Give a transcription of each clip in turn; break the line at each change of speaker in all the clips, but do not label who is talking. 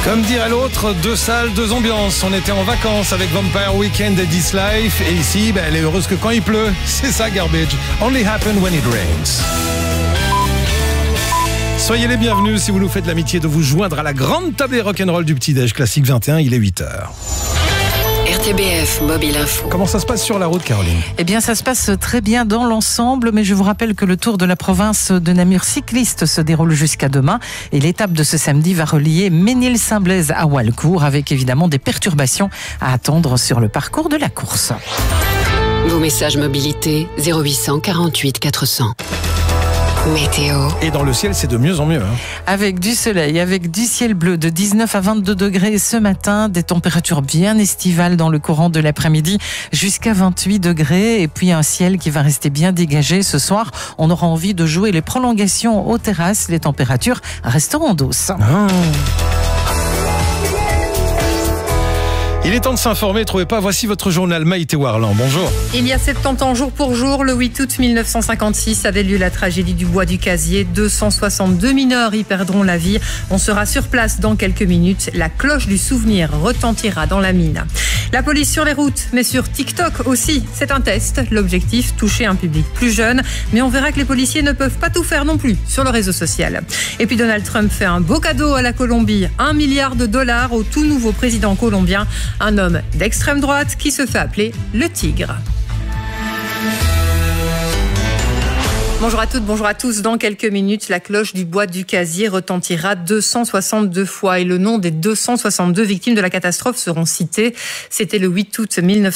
Comme dirait l'autre, 2 salles, 2 ambiances. On était en vacances avec Vampire Weekend et This Life. Et ici, elle est heureuse que quand il pleut. C'est ça, Garbage. Only happen when it rains. Soyez les bienvenus si vous nous faites l'amitié de vous joindre à la grande tablée rock'n'roll du Petit-Déj Classique 21. Il est 8h.
RTBF Mobile Info.
Comment ça se passe sur la route, Caroline ?
Eh bien, ça se passe très bien dans l'ensemble, mais je vous rappelle que le Tour de la province de Namur cycliste se déroule jusqu'à demain et l'étape de ce samedi va relier Ménil-Saint-Blaise à Walcourt avec évidemment des perturbations à attendre sur le parcours de la course.
Vos messages mobilité 0800 48 400. Météo.
Et dans le ciel, c'est de mieux en mieux.
Avec du soleil, avec du ciel bleu de 19 à 22 degrés ce matin, des températures bien estivales dans le courant de l'après-midi jusqu'à 28 degrés et puis un ciel qui va rester bien dégagé. Ce soir, on aura envie de jouer les prolongations aux terrasses. Les températures resteront douces.
Il est temps de s'informer, trouvez pas ? Voici votre journal Maïté Warland. Bonjour.
Il y a 70 ans, jour pour jour, le 8 août 1956, avait lieu la tragédie du bois du Casier. 262 mineurs y perdront la vie. On sera sur place dans quelques minutes. La cloche du souvenir retentira dans la mine. La police sur les routes, mais sur TikTok aussi. C'est un test. L'objectif, toucher un public plus jeune. Mais on verra que les policiers ne peuvent pas tout faire non plus sur le réseau social. Et puis Donald Trump fait un beau cadeau à la Colombie. $1 milliard au tout nouveau président colombien. Un homme d'extrême droite qui se fait appeler le Tigre. Bonjour à toutes, bonjour à tous. Dans quelques minutes, la cloche du bois du Casier retentira 262 fois et le nom des 262 victimes de la catastrophe seront cités. C'était le 8 août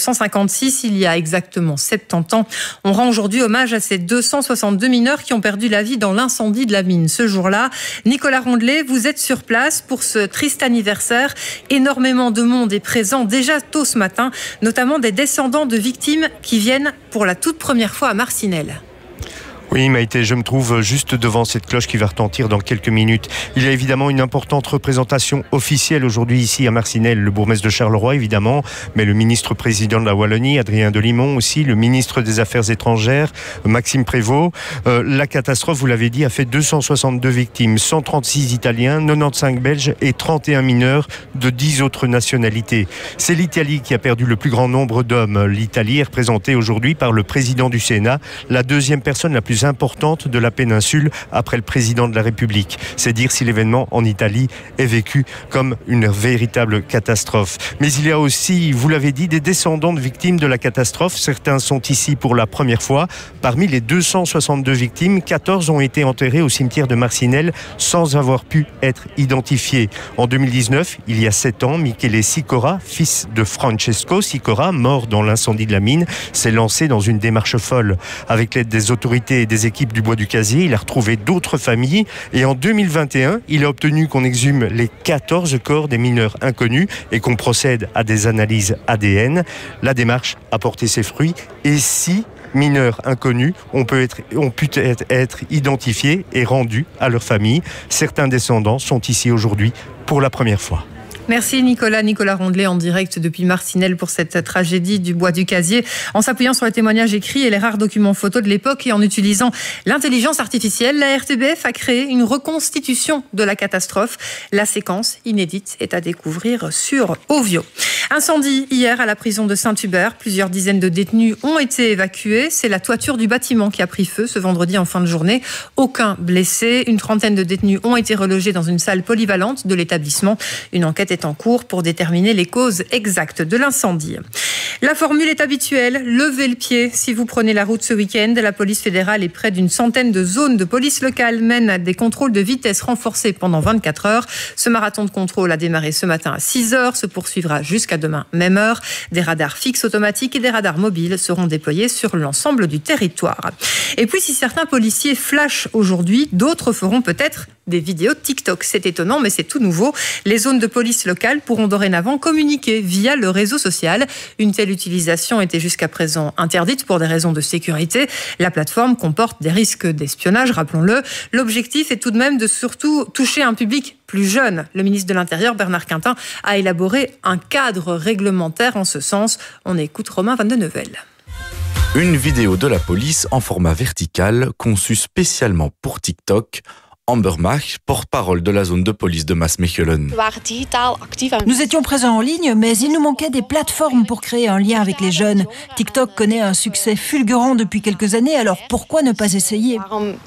1956, il y a exactement 70 ans. On rend aujourd'hui hommage à ces 262 mineurs qui ont perdu la vie dans l'incendie de la mine. Ce jour-là, Nicolas Rondelet, vous êtes sur place pour ce triste anniversaire. Énormément de monde est présent déjà tôt ce matin, notamment des descendants de victimes qui viennent pour la toute première fois à Marcinelle.
Oui, Maïté, je me trouve juste devant cette cloche qui va retentir dans quelques minutes. Il y a évidemment une importante représentation officielle aujourd'hui ici à Marcinelle. Le bourgmestre de Charleroi, évidemment, mais le ministre-président de la Wallonie, Adrien Delimont aussi, le ministre des Affaires étrangères, Maxime Prévost. La catastrophe, vous l'avez dit, a fait 262 victimes, 136 Italiens, 95 Belges et 31 mineurs de 10 autres nationalités. C'est l'Italie qui a perdu le plus grand nombre d'hommes. L'Italie est représentée aujourd'hui par le président du Sénat, la deuxième personne la plus importante de la péninsule après le président de la République. C'est dire si l'événement en Italie est vécu comme une véritable catastrophe. Mais il y a aussi, vous l'avez dit, des descendants de victimes de la catastrophe. Certains sont ici pour la première fois. Parmi les 262 victimes, 14 ont été enterrés au cimetière de Marcinelle sans avoir pu être identifiés. En 2019, il y a 7 ans, Michele Sicora, fils de Francesco Sicora, mort dans l'incendie de la mine, s'est lancé dans une démarche folle. Avec l'aide des autorités et des équipes du Bois du Casier, il a retrouvé d'autres familles et en 2021, il a obtenu qu'on exhume les 14 corps des mineurs inconnus et qu'on procède à des analyses ADN. La démarche a porté ses fruits et 6 mineurs inconnus ont pu être identifiés et rendus à leur famille. Certains descendants sont ici aujourd'hui pour la première fois.
Merci Nicolas Rondelet en direct depuis Marcinelle pour cette tragédie du bois du Casier, en s'appuyant sur les témoignages écrits et les rares documents photos de l'époque et en utilisant l'intelligence artificielle. La RTBF a créé une reconstitution de la catastrophe. La séquence inédite est à découvrir sur Ovio. Incendie hier à la prison de Saint-Hubert. Plusieurs dizaines de détenus ont été évacués. C'est la toiture du bâtiment qui a pris feu ce vendredi en fin de journée. Aucun blessé. Une trentaine de détenus ont été relogés dans une salle polyvalente de l'établissement. Une enquête est en cours pour déterminer les causes exactes de l'incendie. La formule est habituelle, levez le pied. Si vous prenez la route ce week-end, la police fédérale et près d'une centaine de zones de police locale mènent des contrôles de vitesse renforcés pendant 24 heures. Ce marathon de contrôle a démarré ce matin à 6 heures, se poursuivra jusqu'à demain, même heure. Des radars fixes automatiques et des radars mobiles seront déployés sur l'ensemble du territoire. Et puis, si certains policiers flashent aujourd'hui, d'autres feront peut-être des vidéos TikTok. C'est étonnant, mais c'est tout nouveau. Les zones de police locales pourront dorénavant communiquer via le réseau social. Une telle utilisation était jusqu'à présent interdite pour des raisons de sécurité. La plateforme comporte des risques d'espionnage, rappelons-le. L'objectif est tout de même de surtout toucher un public plus jeune. Le ministre de l'Intérieur, Bernard Quintin, a élaboré un cadre réglementaire en ce sens. On écoute Romain Van de Neuvel.
Une vidéo de la police en format vertical conçue spécialement pour TikTok Amber Mach, porte-parole de la zone de police de Maasmechelen.
Nous étions présents en ligne, mais il nous manquait des plateformes pour créer un lien avec les jeunes. TikTok connaît un succès fulgurant depuis quelques années, alors pourquoi ne pas essayer ?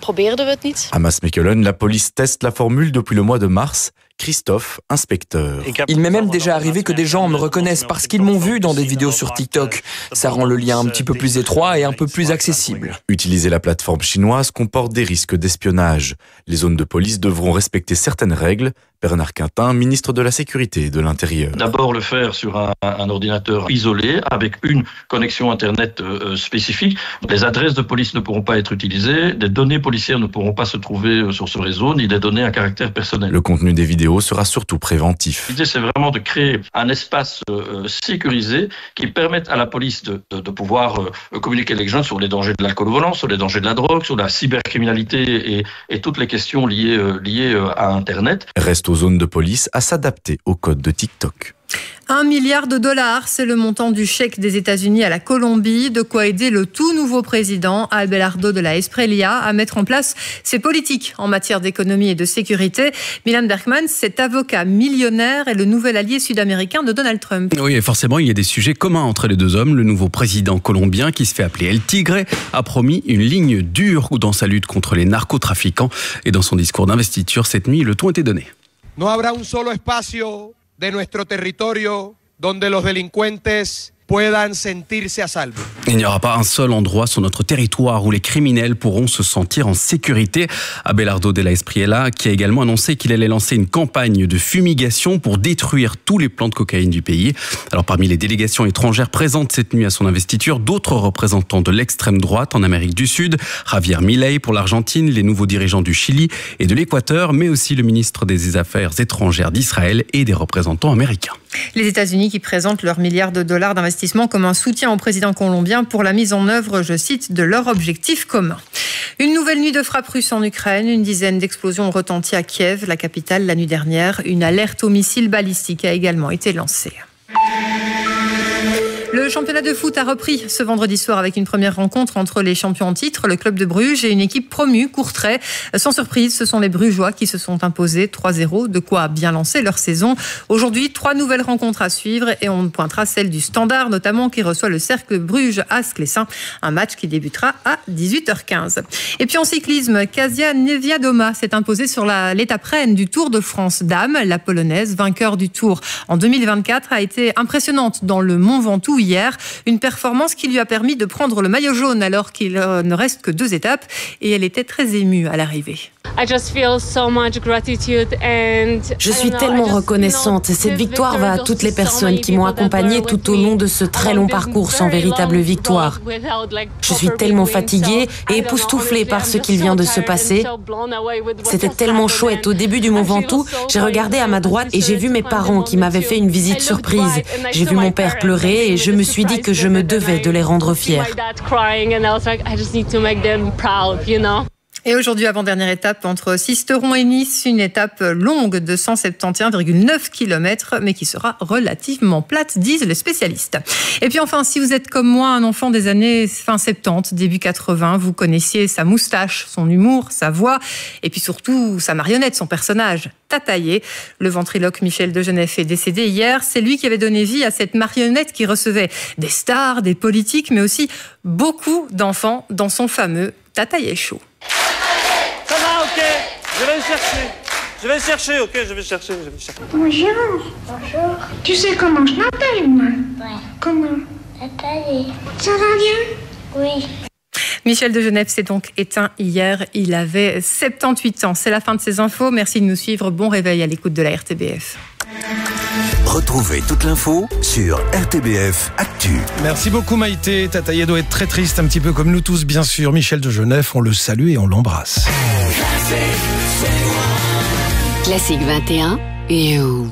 À Maasmechelen, la police teste la formule depuis le mois de mars. Christophe, inspecteur.
Il m'est même déjà arrivé que des gens me reconnaissent parce qu'ils m'ont vu dans des vidéos sur TikTok. Ça rend le lien un petit peu plus étroit et un peu plus accessible.
Utiliser la plateforme chinoise comporte des risques d'espionnage. Les zones de police devront respecter certaines règles. Bernard Quintin, ministre de la Sécurité et de l'Intérieur.
D'abord le faire sur un ordinateur isolé avec une connexion Internet spécifique. Les adresses de police ne pourront pas être utilisées, des données policières ne pourront pas se trouver sur ce réseau, ni des données à caractère personnel.
Le contenu des vidéos sera surtout préventif.
L'idée, c'est vraiment de créer un espace sécurisé qui permette à la police de pouvoir communiquer avec les jeunes sur les dangers de l'alcool au volant, sur les dangers de la drogue, sur la cybercriminalité et toutes les questions liées à Internet.
Reste aux zones de police à s'adapter au code de TikTok.
$1 milliard, c'est le montant du chèque des États-Unis à la Colombie, de quoi aider le tout nouveau président Abelardo de la Espriella à mettre en place ses politiques en matière d'économie et de sécurité. Milan Bergman, cet avocat millionnaire est le nouvel allié sud-américain de Donald Trump.
Oui, et forcément, il y a des sujets communs entre les deux hommes. Le nouveau président colombien, qui se fait appeler El Tigre, a promis une ligne dure dans sa lutte contre les narcotrafiquants. Et dans son discours d'investiture cette nuit, le ton était donné.
No habrá un solo espacio de nuestro territorio donde los delincuentes puedan sentirse a salvo.
Il n'y aura pas un seul endroit sur notre territoire où les criminels pourront se sentir en sécurité. Abelardo de la Espriella, qui a également annoncé qu'il allait lancer une campagne de fumigation pour détruire tous les plants de cocaïne du pays. Alors parmi les délégations étrangères présentes cette nuit à son investiture, d'autres représentants de l'extrême droite en Amérique du Sud, Javier Milei pour l'Argentine, les nouveaux dirigeants du Chili et de l'Équateur, mais aussi le ministre des Affaires étrangères d'Israël et des représentants américains.
Les États-Unis qui présentent leurs milliards de dollars d'investissement comme un soutien au président colombien pour la mise en œuvre, je cite, de leur objectif commun. Une nouvelle nuit de frappe russe en Ukraine, une dizaine d'explosions ont retenti à Kiev, la capitale, la nuit dernière. Une alerte aux missiles balistiques a également été lancée. Le championnat de foot a repris ce vendredi soir avec une première rencontre entre les champions en titre, le club de Bruges et une équipe promue, Courtrai. Sans surprise, ce sont les Brugeois qui se sont imposés 3-0, de quoi bien lancer leur saison. Aujourd'hui, 3 nouvelles rencontres à suivre et on pointera celle du Standard, notamment qui reçoit le Cercle Bruges-Asclessin, un match qui débutera à 18h15. Et puis en cyclisme, Kasia Niewiadoma s'est imposée sur l'étape reine du Tour de France Dames. La Polonaise, vainqueur du Tour en 2024, a été impressionnante dans le Mont Ventoux hier. Une performance qui lui a permis de prendre le maillot jaune alors qu'il ne reste que 2 étapes et elle était très émue à l'arrivée.
Je suis tellement reconnaissante. Cette victoire va à toutes les personnes qui m'ont accompagnée tout au long de ce très long parcours sans véritable victoire. Je suis tellement fatiguée et époustouflée par ce qu'il vient de se passer. C'était tellement chouette. Au début du Mont Ventoux, j'ai regardé à ma droite et j'ai vu mes parents qui m'avaient fait une visite surprise. J'ai vu mon père pleurer et je me suis dit que je me devais de les rendre fiers.
Et aujourd'hui, avant-dernière étape entre Sisteron et Nice, une étape longue de 171,9 km, mais qui sera relativement plate, disent les spécialistes. Et puis enfin, si vous êtes comme moi, un enfant des années fin 70, début 80, vous connaissiez sa moustache, son humour, sa voix, et puis surtout sa marionnette, son personnage, Tataillé. Le ventriloque Michel Degenef est décédé hier. C'est lui qui avait donné vie à cette marionnette qui recevait des stars, des politiques, mais aussi beaucoup d'enfants dans son fameux Tataillé Show.
Ça va, ok. Je vais le chercher, ok. Je vais chercher.
Bonjour. Bonjour. Tu sais comment je m'appelle, moi? Ouais. Comment? Tataillé. Ça va bien?
Oui.
Michel Degenef s'est donc éteint hier. Il avait 78 ans. C'est la fin de ces infos. Merci de nous suivre. Bon réveil à l'écoute de la RTBF.
Retrouvez toute l'info sur RTBF Actu.
Merci beaucoup Maïté. Tataillé doit être très triste, un petit peu comme nous tous bien sûr. Michel Degenef, on le salue et on l'embrasse.
Classique 21, You.